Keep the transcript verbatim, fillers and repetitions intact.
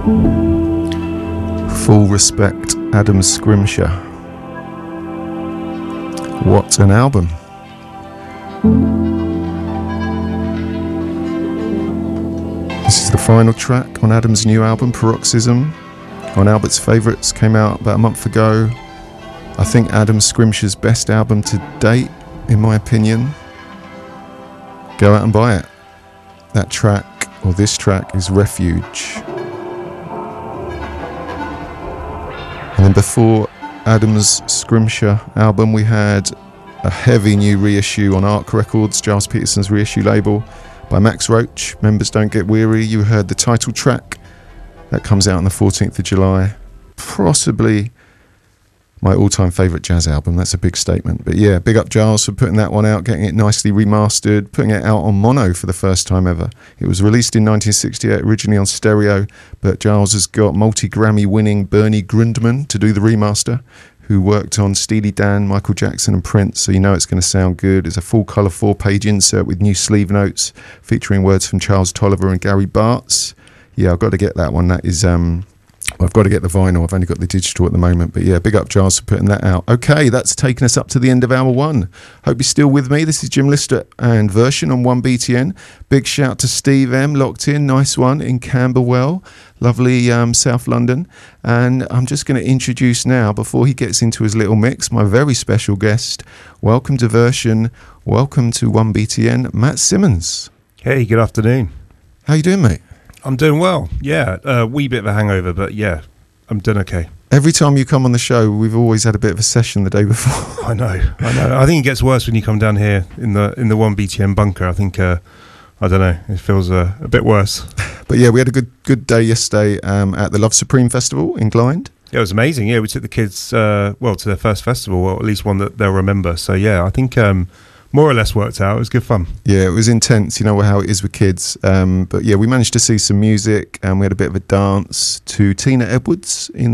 Full Respect, Adam Scrimshire. What an album. This is the final track on Adam's new album, Paroxysm. On Albert's Favourites, came out about a month ago. I think Adam Scrimshire's best album to date, in my opinion. Go out and buy it. That track, or this track, is Refuge. And then before Adam's Scrimshire album, we had a heavy new reissue on Arc Records, Giles Peterson's reissue label, by Max Roach. Members Don't Get Weary. You heard the title track. That comes out on the fourteenth of July. Possibly my all-time favourite jazz album. That's a big statement. But yeah, big up Giles for putting that one out, getting it nicely remastered, putting it out on mono for the first time ever. It was released in nineteen sixty-eight, originally on stereo, but Giles has got multi-Grammy winning Bernie Grundman to do the remaster, who worked on Steely Dan, Michael Jackson and Prince, so you know it's going to sound good. It's a full-colour four-page insert with new sleeve notes featuring words from Charles Tolliver and Gary Bartz. Yeah, I've got to get that one. That is... um. I've got to get the vinyl. I've only got the digital at the moment. But yeah, big up Giles for putting that out. Okay, that's taken us up to the end of hour one. Hope you're still with me. This is Jim Lister and Version on one B T N. Big shout to Steve M, locked in. Nice one in Camberwell. Lovely um, South London. And I'm just going to introduce now, before he gets into his little mix, my very special guest. Welcome to Version. Welcome to one B T N, Matt Simmons. Hey, good afternoon. How you doing, mate? I'm doing well, yeah. A uh, wee bit of a hangover, but yeah, I'm doing okay. Every time you come on the show, we've always had a bit of a session the day before. I know, I know. I think it gets worse when you come down here in the in the one B T N bunker. I think, uh, I don't know, it feels uh, a bit worse. But yeah, we had a good good day yesterday um, at the Love Supreme Festival in Glynde. Yeah, it was amazing. Yeah, we took the kids, uh, well, to their first festival, or at least one that they'll remember. So yeah, I think... Um, more or less worked out. It was good fun. Yeah, it was intense. You know how it is with kids. Um, but yeah, we managed to see some music and we had a bit of a dance to Tina Edwards in